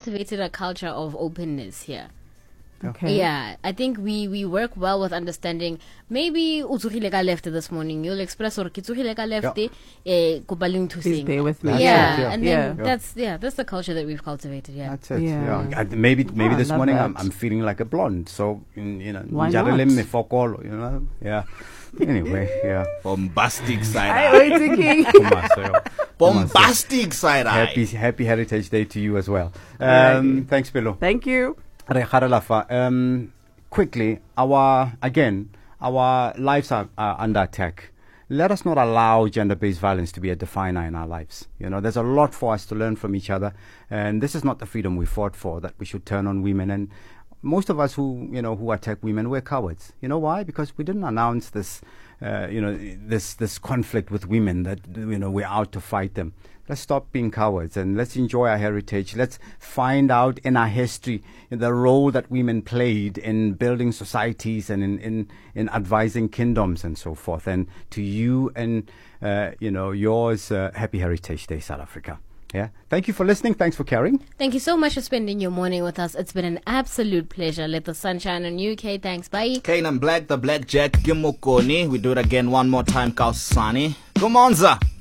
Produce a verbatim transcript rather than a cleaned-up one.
cultivated a culture of openness here. Okay. Yeah, I think we, we work well with understanding. Maybe utsugile ka left this morning. You'll express or kitsugile ka left. Eh, kubaling to Please sing. bear with me. Yeah, That's it, yeah. and then Yeah. that's yeah, that's the culture that we've cultivated. Yeah. That's it. Yeah. Yeah. And maybe maybe Oh, I this love morning that. I'm, I'm feeling like a blonde. So mm, you know, Why njarele not? mefokolo, you know. Yeah. Anyway, yeah. Bombastic side Hi, eye. Oiti King. Kumaso. Bombastic side eye. Happy Happy Heritage Day to you as well. Alrighty. Um, thanks, Pelo. Thank you. Re Kharalafa, Um, quickly, our again, our lives are, are under attack. Let us not allow gender-based violence to be a definer in our lives. You know, there's a lot for us to learn from each other, and this is not the freedom we fought for. That we should turn on women, and most of us who you know who attack women, we're cowards. You know why? Because we didn't announce this, uh, you know, this this conflict with women that you know we're out to fight them. Let's stop being cowards and let's enjoy our heritage. Let's find out in our history the role that women played in building societies and in, in, in advising kingdoms and so forth. And to you and, uh, you know, yours, uh, Happy Heritage Day, South Africa. Yeah. Thank you for listening. Thanks for caring. Thank you so much for spending your morning with us. It's been an absolute pleasure. Let the sun shine on you, Kay. Thanks. Bye. Kane and Black, the Blackjack, Kimukoni. We do it again one more time, Kausani. Come on, sir.